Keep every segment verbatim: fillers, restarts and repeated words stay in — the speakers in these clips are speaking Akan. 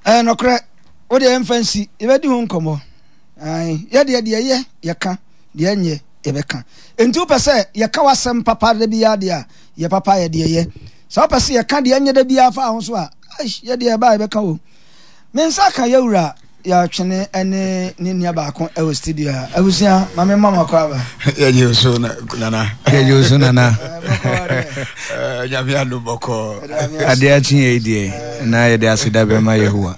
eh no kre wo de emfansi e be di ho nkomo ai ye de de ye ye ka de enye ye be ka enti wo pese ye ka wasem papa de bia de a ye papa ye de ye so pese ye ka de enye de bia fa ho so a ye de ba ye be ka wo men saka ye wura ya twene ene ne nia ba ko e wo studio a abusia ma me mama kwa ba ye je so na nana ye je so nana eh ya bia lu boko ade a chin ye die na ye de asida be ma yehowa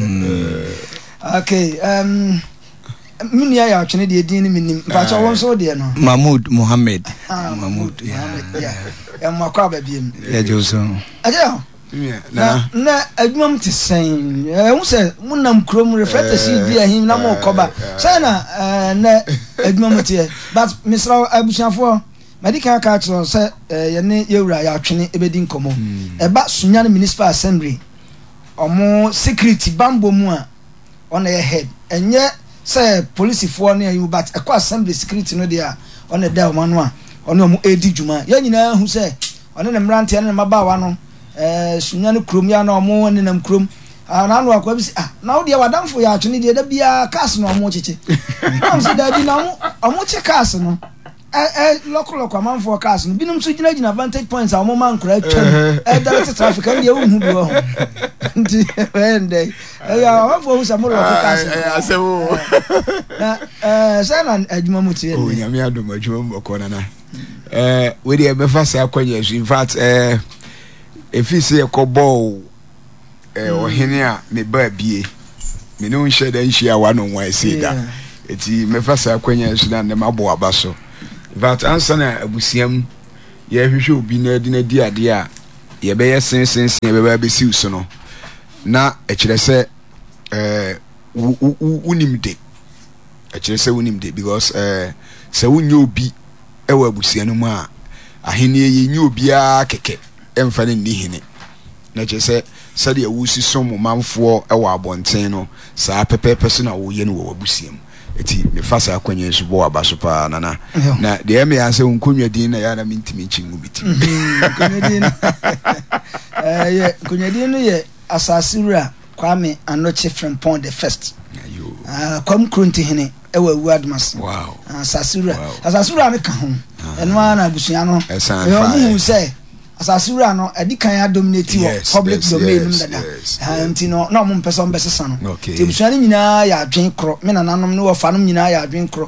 okay um minia ya twene de din ni minim pa cha won so de no Mahmoud Mohammed Mahmoud ya ya ma kwa ba biem ye je so aja na na adwum ti sen eh hu se munam krom reflect si bi ahim na mo koba say na na adwum ti but misra abusiafo medical card say ye ne yewura ya twene ebedi nkomo e ba sunyan municipal assembly omo security bambo mu a ona ye head enye say police fo na you but e ko assembly security no dia ona da o no a ona omo edi djuma ya nyina hu se ona ne mrante na mabawa no eh sunyane krom ya na omo ne nam krom na anu akwa bi ah na wo de wadamfo ya atwene de da bia cars no omo cheche am se da bi na omo che cars no eh eh loko loko amanfo cars no binum so gina gina vantage points a omo man kra twam eh direct traffic an de wo hu bi wo ndi wende eh ya amanfo hu samo loko cars eh asewo na eh say na adwuma mutie o nyame adom adwuma mboko nana eh we de be fa sa kwanya in fact eh if you say a cobble eh or henia me ba bie me no nhye da nhia wa no wan say da eti me fa sa kwanya sudan ne mabo abaso but answer na abusiam ye hwehwe obi na di na di ade a ye be ye sen sen sen be ba be siw so no na e kire se eh unimde e kire se unimde because eh se wunye obi e wa abusianu mu a ahenie ye nyi obi a keke emfane ni hine na je se sade awusi som manfo e wa abonten no saa pepepe so na wo ye no wo abusiam eti me fasa akwanya su bo abaso pa nana na de me ya se nkonwa din na ya na mintimi chingu biti nkonwa din eh ye nkonwa din no ye asasura Kwame Anoche Frimpong the first ayo ah kwam kronti hine e wa wu admas wow asasura asasura me ka ho eno ana abusua no e mu se asasura no edi kan ya dominate wo public domain num dada ha nti no na mo mpesa mbesesa no ti busua ni nyina ya adwen kro me na nanom ne wo fa no nyina ya adwen kro